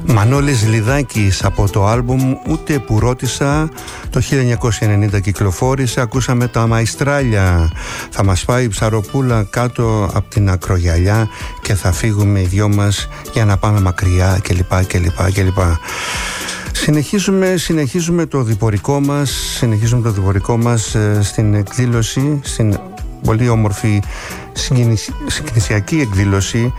Μανώλης Λιδάκης από το άλμπουμ «Ούτε που ρώτησα», το 1990 κυκλοφόρησε. Ακούσαμε τα Μαϊστράλια. Θα μας πάει η ψαροπούλα κάτω από την ακρογιαλιά και θα φύγουμε οι δυο μας για να πάμε μακριά κλπ. Συνεχίζουμε το διπορικό μας, στην εκδήλωση, στην πολύ όμορφη συγκινησιακή εκδήλωση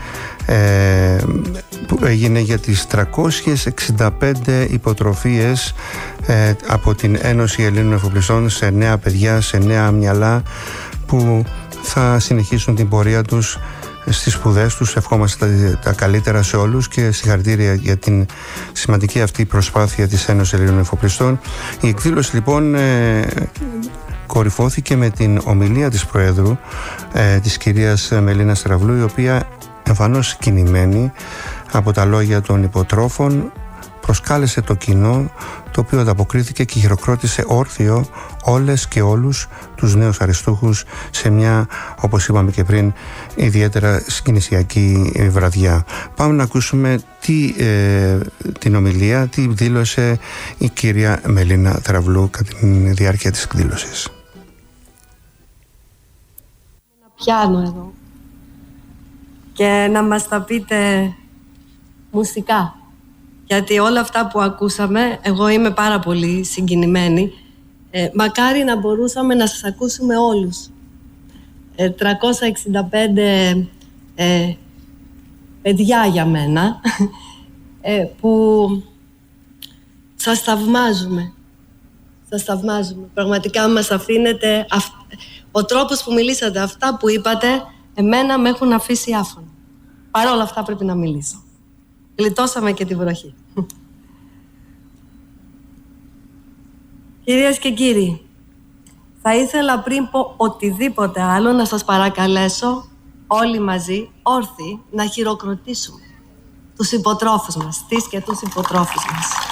που έγινε για τις 365 υποτροφίες από την Ένωση Ελλήνων Εφοπλιστών σε νέα παιδιά, σε νέα μυαλά που θα συνεχίσουν την πορεία τους στις σπουδές τους. Ευχόμαστε τα καλύτερα σε όλους και συγχαρητήρια για την σημαντική αυτή προσπάθεια της Ένωσης Ελλήνων Εφοπλιστών. Η εκδήλωση λοιπόν κορυφώθηκε με την ομιλία της Προέδρου, της κυρίας Μελίνας Τραυλού, η οποία εμφανώς κινημένη από τα λόγια των υποτρόφων προσκάλεσε το κοινό, το οποίο ανταποκρίθηκε και χειροκρότησε όρθιο όλες και όλους τους νέους αριστούχους σε μια, όπως είπαμε και πριν, ιδιαίτερα συγκινησιακή βραδιά. Πάμε να ακούσουμε την ομιλία, τι δήλωσε η κυρία Μελίνα Τραυλού κατά τη διάρκεια της εκδήλωσης. Να πιάνω εδώ και να μας τα πείτε μουσικά, γιατί όλα αυτά που ακούσαμε, εγώ είμαι πάρα πολύ συγκινημένη. Μακάρι να μπορούσαμε να σας ακούσουμε όλους. 365 παιδιά για μένα που σας θαυμάζουμε. Σας θαυμάζουμε. Πραγματικά μας αφήνετε. Ο τρόπος που μιλήσατε, αυτά που είπατε, εμένα με έχουν αφήσει άφωνο. Παρ' όλα αυτά πρέπει να μιλήσω. Γλιτώσαμε και τη βροχή. Κυρίες και κύριοι, θα ήθελα πριν πω οτιδήποτε άλλο να σας παρακαλέσω όλοι μαζί, όρθιοι, να χειροκροτήσουμε τους υποτρόφους μας, τις και τους υποτρόφους μας.